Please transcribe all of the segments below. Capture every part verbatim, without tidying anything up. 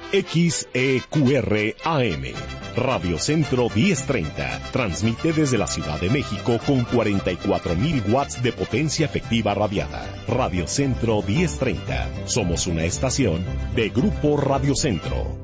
X E Q R A M. Radio Centro diez treinta. Transmite desde la Ciudad de México con cuarenta y cuatro mil watts de potencia efectiva radiada. Radio Centro diez treinta. Somos una estación de Grupo Radio Centro.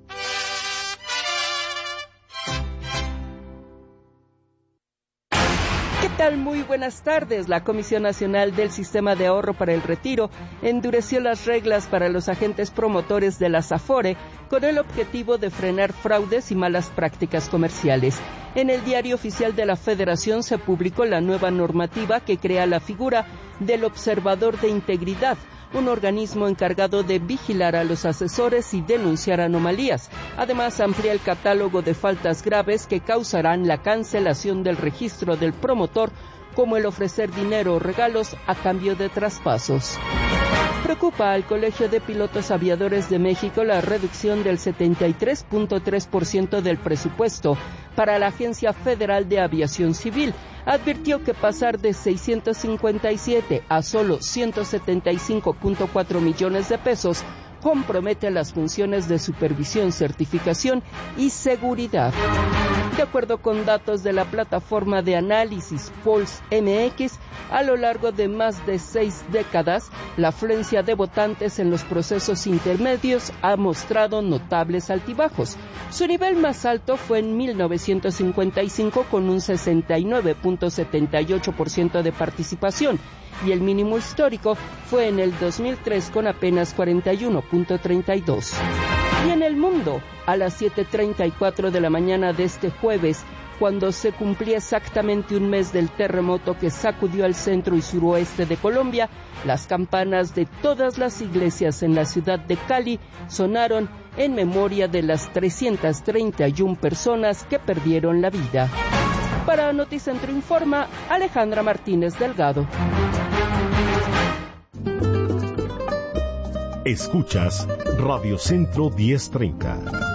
¿Qué tal? Muy buenas tardes. La Comisión Nacional del Sistema de Ahorro para el Retiro endureció las reglas para los agentes promotores de las AFORE con el objetivo de frenar fraudes y malas prácticas comerciales. En el Diario Oficial de la Federación se publicó la nueva normativa que crea la figura del Observador de Integridad, un organismo encargado de vigilar a los asesores y denunciar anomalías. Además, amplía el catálogo de faltas graves que causarán la cancelación del registro del promotor, como el ofrecer dinero o regalos a cambio de traspasos. Preocupa al Colegio de Pilotos Aviadores de México la reducción del setenta y tres punto tres por ciento del presupuesto para la Agencia Federal de Aviación Civil. Advirtió que pasar de seiscientos cincuenta y siete a solo ciento setenta y cinco punto cuatro millones de pesos compromete las funciones de supervisión, certificación y seguridad. De acuerdo con datos de la plataforma de análisis Pulse M X, a lo largo de más de seis décadas, la afluencia de votantes en los procesos intermedios ha mostrado notables altibajos. Su nivel más alto fue en mil novecientos cincuenta y cinco con un sesenta y nueve punto setenta y ocho por ciento de participación, y el mínimo histórico fue en el dos mil tres con apenas cuarenta y uno punto treinta y dos. Y en el mundo, a las siete treinta y cuatro de la mañana de este jueves, cuando se cumplía exactamente un mes del terremoto que sacudió al centro y suroeste de Colombia, las campanas de todas las iglesias en la ciudad de Cali sonaron en memoria de las trescientas treinta y una personas que perdieron la vida. Para Noticentro Informa, Alejandra Martínez Delgado. Escuchas Radio Centro diez treinta.